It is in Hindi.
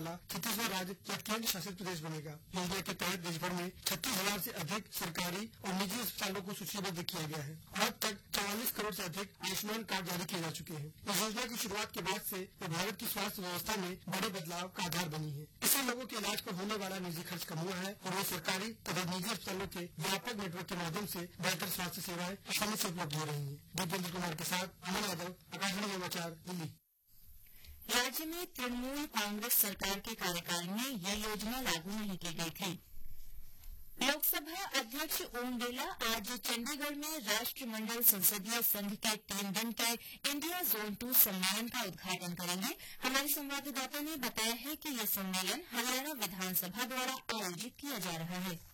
वाला 36वां राज्य या केंद्र शासित प्रदेश बनेगा। योजना के तहत देश भर में 36,000 से अधिक सरकारी और निजी अस्पतालों को सूचीबद्ध किया गया है। अब तक 44 करोड़ से अधिक आयुष्मान कार्ड जारी किए जा चुके हैं। इस योजना की शुरुआत के बाद से भारत की स्वास्थ्य व्यवस्था में बड़े बदलाव का आधार बनी है। इससे लोगों के इलाज पर होने वाला निजी खर्च कम हुआ है और वे सरकारी तथा निजी अस्पतालों के व्यापक नेटवर्क के माध्यम से बेहतर स्वास्थ्य सेवाएं आसानी से उपलब्ध हो रही है। दीपेंद्र कुमार के साथ अमन यादव, आकाशवाणी समाचार, दिल्ली। राज्य में तृणमूल कांग्रेस सरकार के कार्यकाल में यह योजना लागू नहीं की गई थी। लोकसभा अध्यक्ष ओम बिरला आज चंडीगढ़ में राष्ट्रमंडल संसदीय संघ के 3 दिन के इंडिया जोन 2 सम्मेलन का उद्घाटन करेंगे। हमारे संवाददाता ने बताया है कि यह सम्मेलन हरियाणा विधानसभा द्वारा आयोजित किया जा रहा है।